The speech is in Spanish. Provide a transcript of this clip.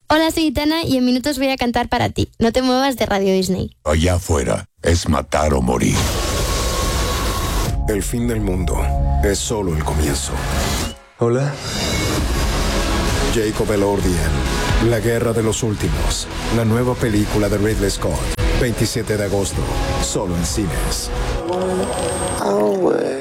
Hola, soy Itana y en minutos voy a cantar para ti. No te muevas de Radio Disney. Allá afuera es matar o morir. El fin del mundo es solo el comienzo. Hola. Jacob Elordi en La Guerra de los Últimos. La nueva película de Ridley Scott. 27 de agosto. Solo en cines. One hour.